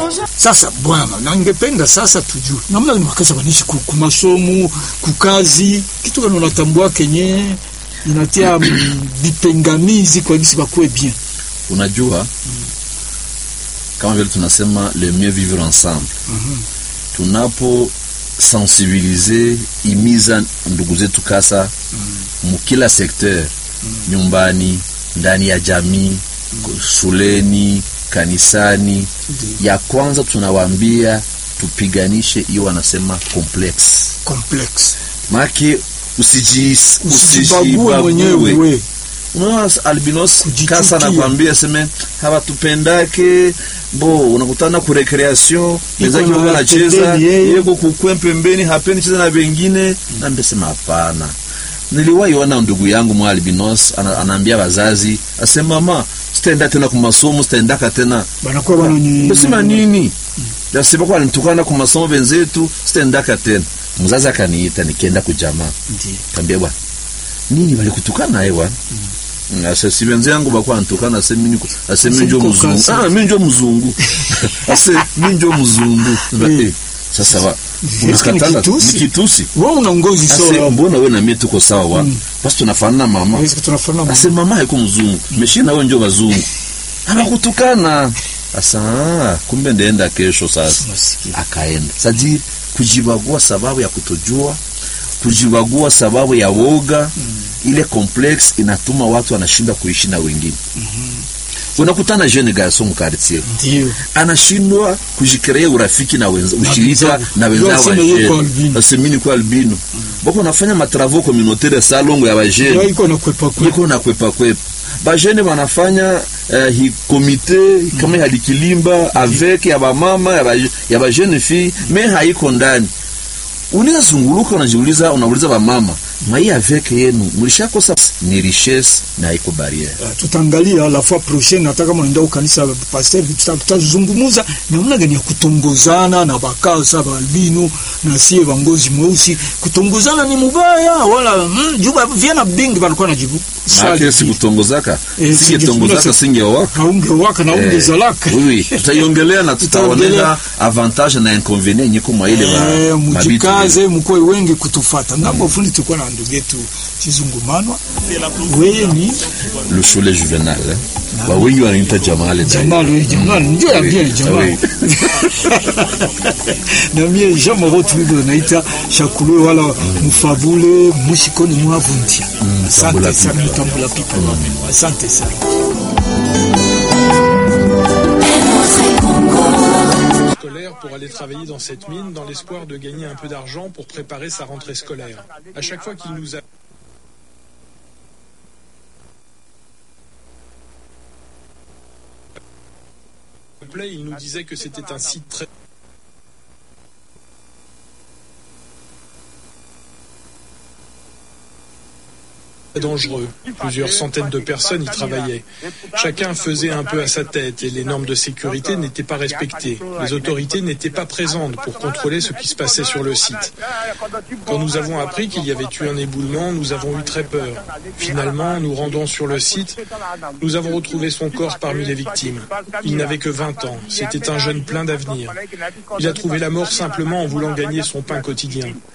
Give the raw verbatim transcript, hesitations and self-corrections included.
Sasa bwana, na ningependa sasa tujue namna ni makaza wanishi ku masomo, kukazi, kitu gani unatambua kenye inatia vipengamizi kwa gisi bakue bien. Unajua mm. kama vile tunasema le mieux vivre ensemble. Mm-hmm. Tunapo sensibiliser imiza ndugu zetu kasa mm. mukila sekteur mm. nyumbani, ndani ya jamii, mm. shuleni, kanisani, mm. ya kwanza tunawaambia tupiganishe hiyo wanasema complex. Complex. Maki usiji usijibague mwenyewe. Unaona albinos kasa nakwambia sema hawatupendake bo unakutana ku recreation mezaki wao wanacheza yeko kukwe pembeni hapendi cheza na wengine mm. na mbesema hapana. Niliwahi ona ndugu yangu mwa albinos anaambia wazazi asema mama sitaenda tena kwa masomo sitaenda tena banakuwa bana ni besema nini mm. Yasema kwa nitukana kwa masomo wenzetu sitaenda tena. Mzazi akaniita nikienda kujamaa ndiyo kambia bwana nini wale kutukana hewa mm. Asa si benzi yangu bakwa antukana asemi niko asemi njo mzungu ah mimi njo mzungu ase mimi njo mzungu eh sasa wa unakatana nikitusi wewe unaongozi sawa mbona wewe na mimi tuko sawa wa mm. Basi tunafanana mama tunafanana mama ase mama haiko mzungu meshina wewe njo wazungu anakutukana asa kumbe ndaenda kesho sasa akaenda sasa kujibagua sababu ya kutojua, kujibagua sababu ya woga, mm. ile complex inatuma watu wanashinda kuishi na wengine. Mm-hmm. Unakutana jeune garçon mu quartier. Ndio. Anashindwa kujikrea urafiki na wenza, ushirika na wenzao wa jeune. Asemini kwa albino. Mm. Bako unafanya matravaux communautaire salongo ya bajene. Ndio iko na kwepa kwepa. Iko na kwepa kwepa. Bajene wanafanya uh, hi komite mm. kama ya likilimba avec ya ba mama ya ba, ya ba jeune fille mm. mais haiko ndani. Unazunguluka unajiuliza unauliza ba mama mai avec yenu mlishakosa ni richesse na haiko barriere. Uh, tutaangalia la fois prochaine hata kama unaenda kanisa pastor tutazungumuza namna gani ya kutongozana na bakaza ba albino na sie vangozi mweusi. Kutongozana ni mubaya wala mm, juba viana bingi balikuwa najibu sasa si kutongozaka eh, si kutongozaka singe waka haunge waka na unge zalaka eh, oui tutaiongelea na tutaonelea avantage na inconvénient nyiko mwa ile eh, mujikaze mko wengi kutufuata ngambo mm. fundi tukua na ndugu yetu Chizungumanwa wewe ni le Cholet Juvenal eh? Ba wengi wanaita Jamal Jamal wewe Jamal ndio ya bien Jamal na mie jamaa wote ndio naita Shakulu wala mfabule mushikoni mwavundia. Asante sana mtambula pipa. Asante sana. Scolaire pour aller travailler dans cette mine dans l'espoir de gagner un peu d'argent pour préparer sa rentrée scolaire. À chaque fois qu'il nous a il nous disait que c'était un site très dangereux. Plusieurs centaines de personnes y travaillaient. Chacun faisait un peu à sa tête et les normes de sécurité n'étaient pas respectées. Les autorités n'étaient pas présentes pour contrôler ce qui se passait sur le site. Quand nous avons appris qu'il y avait eu un éboulement, nous avons eu très peur. Finalement, nous rendons sur le site. Nous avons retrouvé son corps parmi les victimes. Il n'avait que vingt ans. C'était un jeune plein d'avenir. Il a trouvé la mort simplement en voulant gagner son pain quotidien.